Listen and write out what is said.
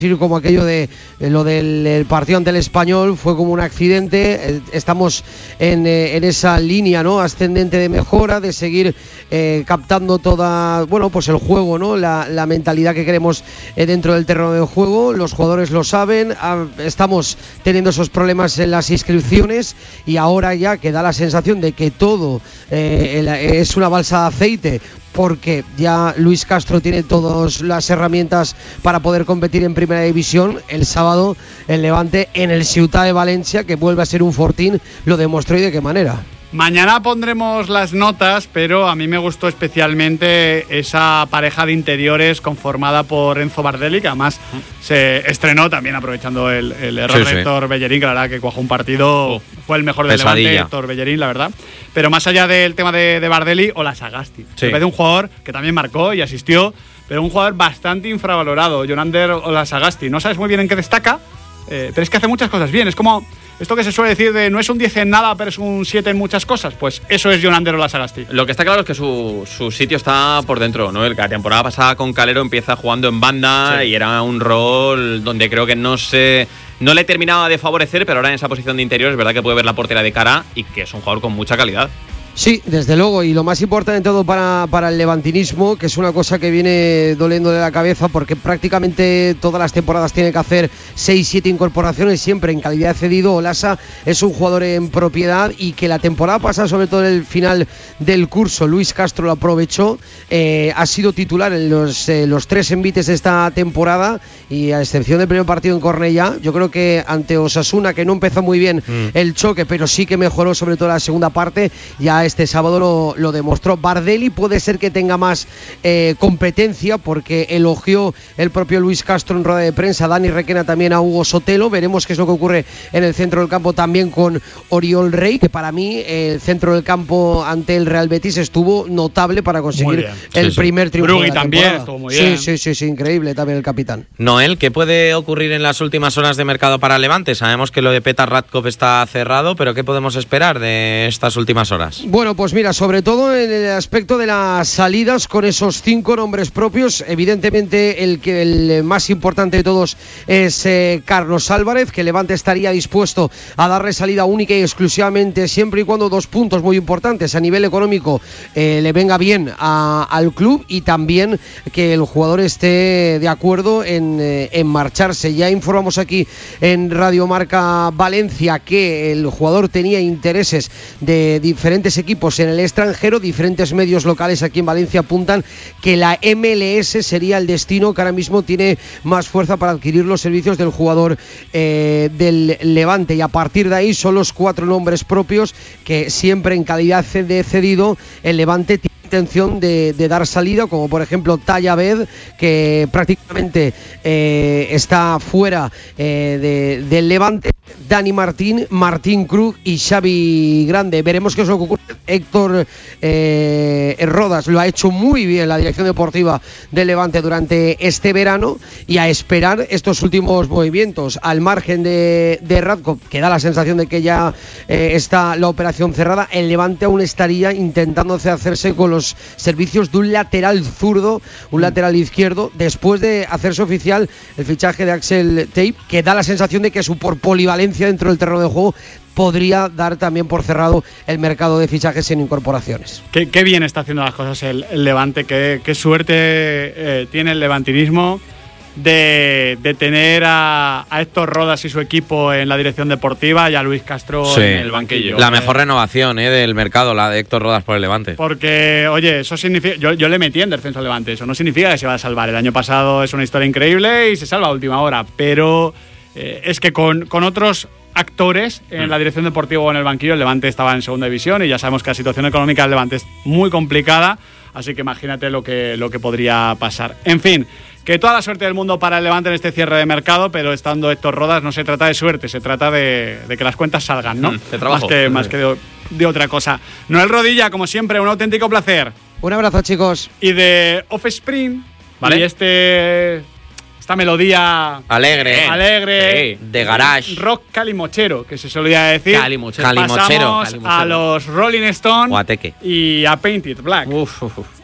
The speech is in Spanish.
como aquello de lo del partido ante el Español, fue como un accidente. Estamos en esa línea, ¿no?, ascendente de mejora, de seguir captando toda, bueno, pues el juego, ¿no?, la mentalidad que queremos dentro del terreno de juego. Los jugadores lo saben, estamos teniendo esos problemas en las inscripciones y ahora ya que da la sensación de que todo es una balsa de aceite, porque ya Luis Castro tiene todas las herramientas para poder competir en Primera División. El sábado el Levante en el Ciutat de Valencia, que vuelve a ser un fortín, lo demostró, y de qué manera. Mañana pondremos las notas, pero a mí me gustó especialmente esa pareja de interiores conformada por Enzo Bardelli, que además se estrenó también aprovechando el error de Héctor Bellerín, que la verdad que cuajó un partido, fue el mejor del Levante, Héctor Bellerín, la verdad. Pero más allá del tema de Bardelli, Olasagasti, en vez de un jugador que también marcó y asistió, pero un jugador bastante infravalorado, Jonander Olasagasti. No sabes muy bien en qué destaca, pero es que hace muchas cosas bien. Es como esto que se suele decir de no es un 10 en nada, pero es un 7 en muchas cosas. Pues eso es Jonander Olasagasti. Lo que está claro es que su sitio está por dentro, ¿no? La temporada pasada con Calero empieza jugando en banda y era un rol donde creo que no le terminaba de favorecer, pero ahora en esa posición de interior es verdad que puede ver la portería de cara y que es un jugador con mucha calidad. Sí, desde luego, y lo más importante de todo para el levantinismo, que es una cosa que viene doliendo de la cabeza, porque prácticamente todas las temporadas tiene que hacer 6-7 incorporaciones, siempre en calidad de cedido. Olasa es un jugador en propiedad, y que la temporada pasada, sobre todo en el final del curso, Luis Castro lo aprovechó, ha sido titular en los 3 envites de esta temporada, y a excepción del primer partido en Cornellá, yo creo que ante Osasuna, que no empezó muy bien el choque, pero sí que mejoró sobre todo la segunda parte, ya este sábado lo demostró. Bardelli puede ser que tenga más competencia, porque elogió el propio Luis Castro en rueda de prensa, Dani Requena también, a Hugo Sotelo. Veremos qué es lo que ocurre en el centro del campo también con Oriol Rey, que para mí el centro del campo ante el Real Betis estuvo notable para conseguir el primer triunfo. Brugui también estuvo muy bien. Sí, increíble también el capitán. Noel, ¿qué puede ocurrir en las últimas horas de mercado para Levante? Sabemos que lo de Petar Radkov está cerrado, pero ¿qué podemos esperar de estas últimas horas? Bueno, pues mira, sobre todo en el aspecto de las salidas, con esos 5 nombres propios, evidentemente el más importante de todos es Carlos Álvarez, que Levante estaría dispuesto a darle salida única y exclusivamente, siempre y cuando 2 puntos muy importantes a nivel económico le venga bien al club, y también que el jugador esté de acuerdo en marcharse. Ya informamos aquí en Radio Marca Valencia que el jugador tenía intereses de diferentes equipos en el extranjero. Diferentes medios locales aquí en Valencia apuntan que la MLS sería el destino que ahora mismo tiene más fuerza para adquirir los servicios del jugador del Levante, y a partir de ahí son los 4 nombres propios que siempre en calidad de cedido el Levante tiene intención de dar salida, como por ejemplo Talla Abed, que prácticamente está fuera del Levante, Dani Martín, Martín Krug y Xavi Grande. Veremos qué es lo que ocurre. Héctor Rodas lo ha hecho muy bien la dirección deportiva del Levante durante este verano, y a esperar estos últimos movimientos. Al margen de Radkov, que da la sensación de que ya está la operación cerrada, el Levante aún estaría intentando hacerse con los servicios de un lateral zurdo, un lateral izquierdo, después de hacerse oficial el fichaje de Axel Tape, que da la sensación de que su polivalencia dentro del terreno de juego podría dar también por cerrado el mercado de fichajes en incorporaciones. Qué bien está haciendo las cosas el Levante, qué suerte tiene el levantinismo de tener a Héctor Rodas y su equipo en la dirección deportiva, y a Luis Castro en el banquillo. La mejor renovación del mercado, la de Héctor Rodas por el Levante. Porque, oye, eso significa... Yo le metí en descenso al Levante, eso no significa que se va a salvar. El año pasado es una historia increíble y se salva a última hora, pero es que con otros actores en la dirección deportiva o en el banquillo, el Levante estaba en segunda división, y ya sabemos que la situación económica del Levante es muy complicada, así que imagínate lo que podría pasar. En fin, que toda la suerte del mundo para el Levante en este cierre de mercado, pero estando Héctor Rodas no se trata de suerte, se trata de que las cuentas salgan, ¿no? De trabajo. Más que de otra cosa. Noel Rodilla, como siempre, un auténtico placer. Un abrazo, chicos. Y de Offspring, ¿vale? Y esta melodía alegre de garage, rock calimochero, que se solía decir. Calimochero. Pasamos a los Rolling Stones Guateque. y a Painted Black. Uf.